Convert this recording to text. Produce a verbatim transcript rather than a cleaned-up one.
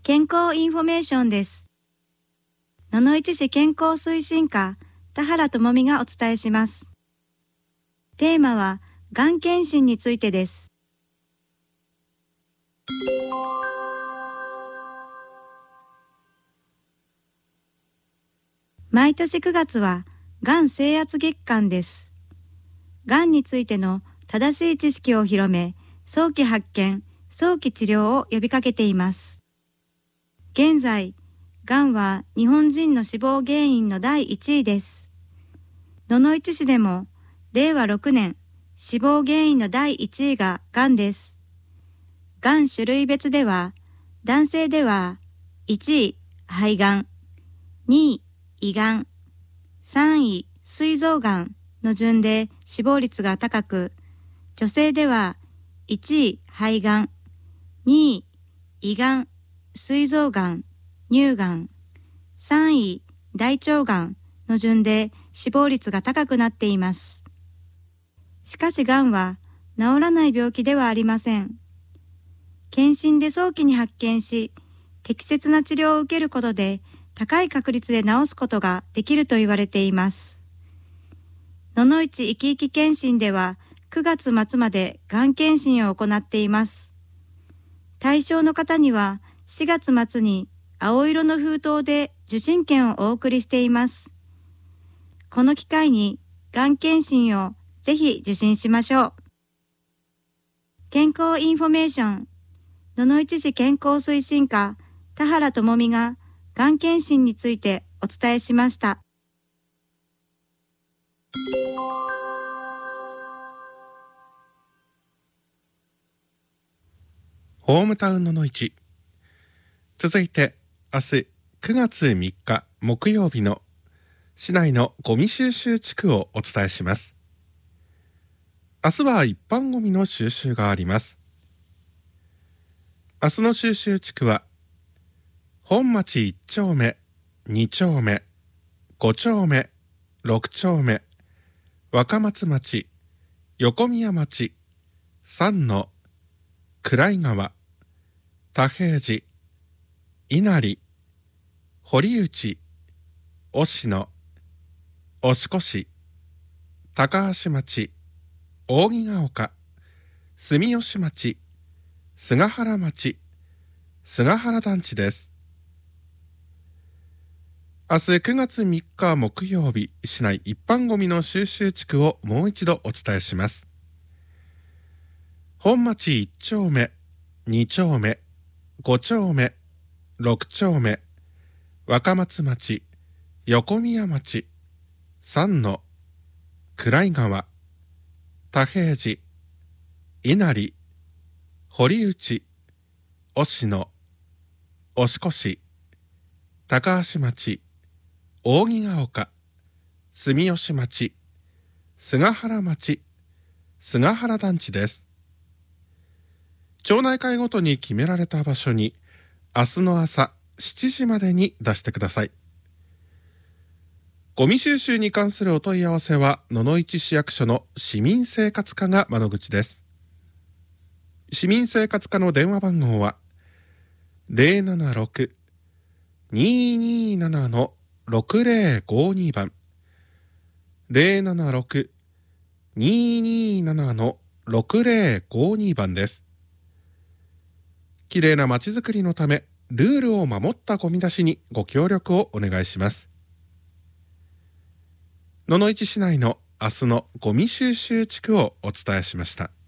健康インフォメーションです。野々市市健康推進課田原智美がお伝えします。テーマはがん検診についてです。毎年くがつはがん征圧月間です。がんについての正しい知識を広め、早期発見、早期治療を呼びかけています。現在、がんは日本人の死亡原因のだいいちいです。野々市市でも、れいわろくねん、死亡原因のだいいちいががんです。がん種類別では、男性ではいちい、肺がん、にい、胃がん、さんい、膵臓がんの順で死亡率が高く、女性ではいちい、肺がん、にい、胃がん、膵臓がん、乳がん、さんい、大腸がんの順で死亡率が高くなっています。しかしがんは治らない病気ではありません。検診で早期に発見し、適切な治療を受けることで高い確率で治すことができると言われています。野々市いきいき検診ではくがつまつまでがん検診を行っています。対象の方にはしがつまつに青色の封筒で受診券をお送りしています。この機会にがん検診をぜひ受診しましょう。健康インフォメーション、野々市市健康推進課田原智美ががん検診についてお伝えしました。 ホームタウン野々市。続いて明日くがつみっか木曜日の市内のゴミ収集地区をお伝えします。明日は一般ゴミの収集があります。明日の収集地区は本町いっちょうめ、にちょうめ、ごちょうめ、ろくちょうめ、若松町、横宮町、三野、暗井川、田平寺、稲荷、堀内、忍野、押越、高橋町、扇ヶ丘、住吉町、菅原町、菅原団地です。明日くがつみっか木曜日、市内一般ゴミの収集地区をもう一度お伝えします。本町いっちょうめ、にちょうめ、ごちょうめ、ろくちょうめ、若松町、横宮町、三野、暗井川、田平寺、稲荷、堀内、忍野、押越、高橋町、扇ヶ丘、住吉町、菅原町、菅原団地です。町内会ごとに決められた場所に明日の朝しちじまでに出してください。ゴミ収集に関するお問い合わせは野々市市役所の市民生活課が窓口です。市民生活課の電話番号は ゼロななろく にーにーなな のろくぜろごに 番 ゼロななろく にーにーなな のろくぜろごに 番です。きれいなまちづくりのためルールを守ったゴミ出しにご協力をお願いします。野々市市内の明日のゴミ収集地区をお伝えしました。